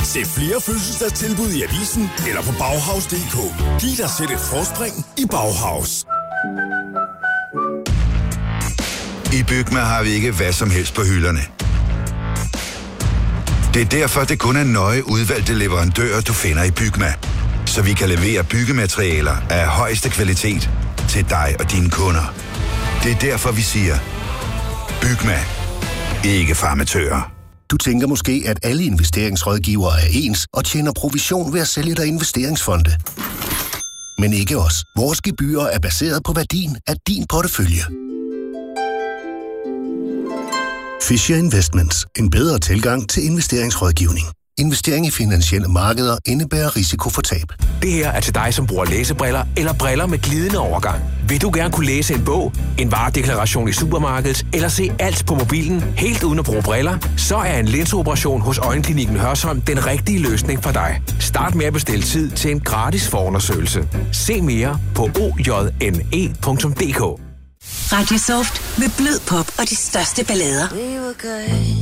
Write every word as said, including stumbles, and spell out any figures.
Se flere fødselsdagstilbud i avisen eller på Bauhaus punktum d k. Giv dig selv et forspring i Bauhaus. I Bygma har vi ikke hvad som helst på hylderne. Det er derfor, det kun er nøje udvalgte leverandører, du finder i Bygma. Så vi kan levere byggematerialer af højeste kvalitet til dig og dine kunder. Det er derfor, vi siger, Bygma. Ikke farmatører. Du tænker måske, at alle investeringsrådgivere er ens og tjener provision ved at sælge dig investeringsfonde. Men ikke os. Vores gebyrer er baseret på værdien af din portefølje. Fisher Investments. En bedre tilgang til investeringsrådgivning. Investering i finansielle markeder indebærer risiko for tab. Det her er til dig, som bruger læsebriller eller briller med glidende overgang. Vil du gerne kunne læse en bog, en varedeklaration i supermarkedet eller se alt på mobilen helt uden at bruge briller? Så er en linseoperation hos Øjenklinikken Hørsholm den rigtige løsning for dig. Start med at bestille tid til en gratis forundersøgelse. Se mere på o j n e punktum d k. Radio Soft med blød pop og de største ballader.